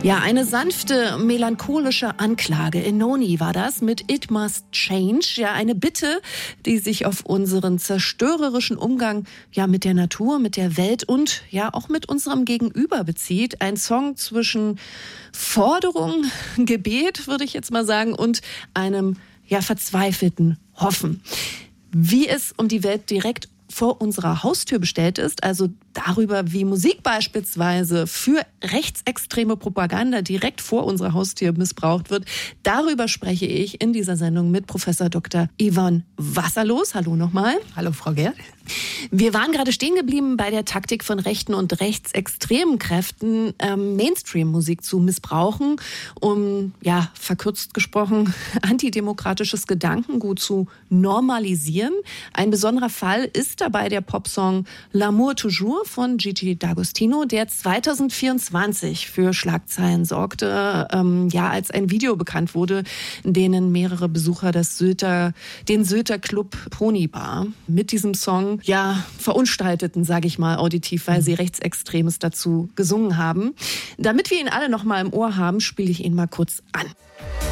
Ja, eine sanfte, melancholische Anklage. Enoni war das mit It Must Change. Ja, eine Bitte, die sich auf unseren zerstörerischen Umgang mit der Natur, mit der Welt und auch mit unserem Gegenüber bezieht. Ein Song zwischen Forderung, Gebet, würde ich jetzt mal sagen, und einem verzweifelten Hoffen. Wie es um die Welt direkt vor unserer Haustür bestellt ist, also darüber, wie Musik beispielsweise für rechtsextreme Propaganda direkt vor unserer Haustür missbraucht wird, darüber spreche ich in dieser Sendung mit Professor Dr. Yvonne Wasserlos. Hallo nochmal. Hallo Frau Gerd. Wir waren gerade stehen geblieben bei der Taktik von rechten und rechtsextremen Kräften, Mainstream-Musik zu missbrauchen, um, verkürzt gesprochen, antidemokratisches Gedankengut zu normalisieren. Ein besonderer Fall ist dabei der Popsong L'amour toujours von Gigi D'Agostino, der 2024 für Schlagzeilen sorgte, als ein Video bekannt wurde, in denen mehrere Besucher den Sylter Club Pony Bar mit diesem Song verunstalteten, sage ich mal, auditiv, weil sie Rechtsextremes dazu gesungen haben. Damit wir ihn alle noch mal im Ohr haben, spiele ich ihn mal kurz an.